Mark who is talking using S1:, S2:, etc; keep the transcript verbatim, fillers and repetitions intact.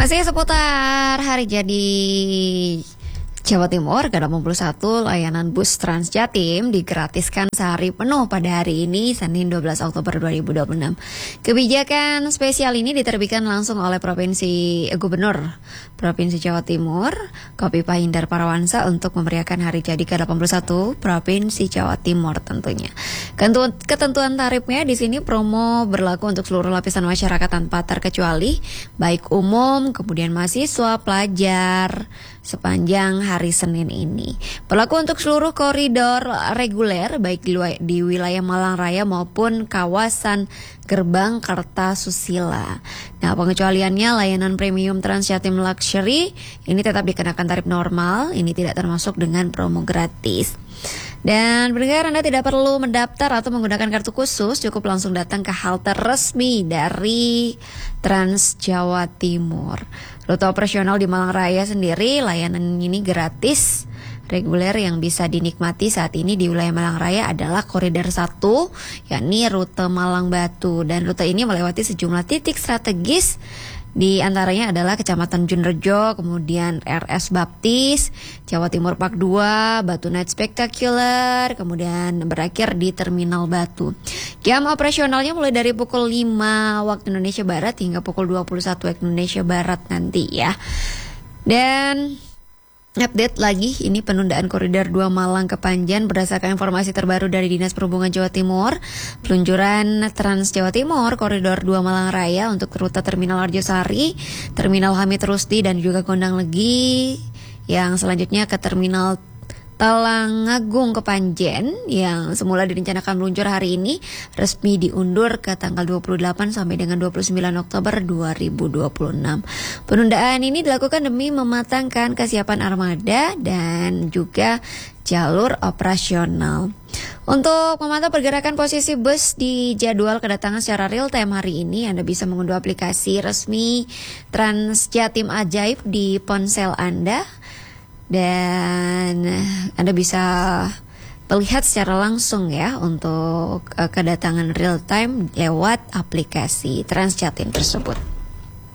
S1: Masih seputar hari jadi Jawa Timur, ke delapan puluh satu layanan bus Trans Jatim digratiskan sehari penuh pada hari ini, Senin dua belas Oktober dua ribu dua puluh enam. Kebijakan spesial ini diterbitkan langsung oleh Provinsi eh, Gubernur Provinsi Jawa Timur, Khofifah Indar Parawansa, untuk memeriahkan hari jadi ke delapan puluh satu Provinsi Jawa Timur tentunya. Ketentuan, ketentuan tarifnya di sini promo berlaku untuk seluruh lapisan masyarakat tanpa terkecuali, baik umum, kemudian mahasiswa, pelajar, sepanjang hari Senin ini. Berlaku untuk seluruh koridor reguler baik di, di wilayah Malang Raya maupun kawasan Gerbang Kertasusila. Nah, pengecualiannya layanan premium Trans Jatim Luxury ini tetap dikenakan tarif normal, ini tidak termasuk dengan promo gratis. Dan pendengar, Anda tidak perlu mendaftar atau menggunakan kartu khusus, cukup langsung datang ke halte resmi dari Trans Jawa Timur. Rute operasional di Malang Raya sendiri, layanan ini gratis. Reguler yang bisa dinikmati saat ini di wilayah Malang Raya adalah koridor satu, yakni rute Malang Batu. Dan rute ini melewati sejumlah titik strategis, di antaranya adalah Kecamatan Junrejo, kemudian R S Baptis, Jawa Timur Park dua, Batu Night Spectacular, kemudian berakhir di Terminal Batu. Jam operasionalnya mulai dari pukul lima waktu Indonesia Barat hingga pukul dua puluh satu waktu Indonesia Barat nanti ya. Dan update lagi, ini penundaan koridor dua Malang ke Panjen berdasarkan informasi terbaru dari Dinas Perhubungan Jawa Timur. Peluncuran Trans Jawa Timur koridor dua Malang Raya untuk rute Terminal Arjosari, Terminal Hamid Rusdi dan juga Gondang Legi, yang selanjutnya ke Terminal Talangagung ke Panjen yang semula direncanakan meluncur hari ini resmi diundur ke tanggal dua puluh delapan sampai dengan dua puluh sembilan Oktober dua ribu dua puluh enam. Penundaan ini dilakukan demi mematangkan kesiapan armada dan juga jalur operasional. Untuk memantau pergerakan posisi bus di jadwal kedatangan secara real time hari ini, Anda bisa mengunduh aplikasi resmi Trans Jatim Ajaib di ponsel Anda. Dan Anda bisa melihat secara langsung ya untuk uh, kedatangan real time lewat aplikasi Trans Jatim tersebut.